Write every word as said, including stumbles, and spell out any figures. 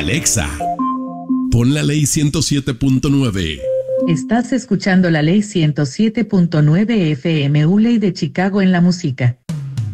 Alexa, pon la ley ciento siete punto nueve. Estás escuchando la ley ciento siete punto nueve F M, U Ley de Chicago en la música.